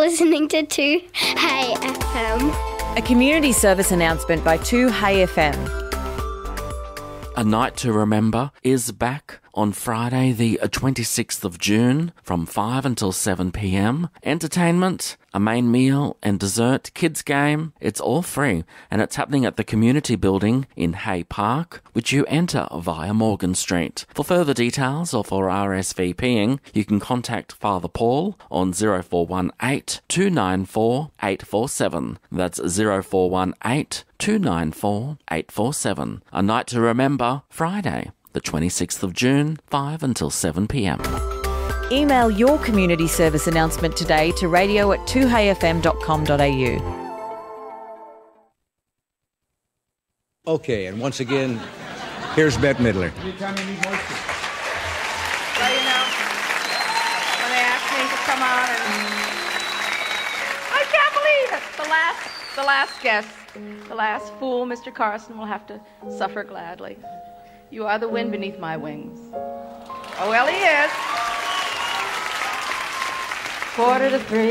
listening to 2 Hey FM. A community service announcement by 2 Hey FM. A Night to Remember is back on Friday the 26th of June from 5 until 7 p.m. Entertainment, a main meal and dessert, kids game, it's all free and it's happening at the community building in Hay Park, which you enter via Morgan Street. For further details or for RSVPing, you can contact Father Paul on 0418 294 847. That's 0418 294 847. A Night to Remember, Friday, the 26th of June, 5 until 7 p.m. Email your community service announcement today to radio@2heyfm.com.au. Okay, and once again, here's Bette Midler. Well, you know, when they asked me to come on, and I can't believe it. The last guest, the last fool, Mr. Carson, will have to suffer gladly. You are the wind beneath my wings. Oh, well, he is. 2:45.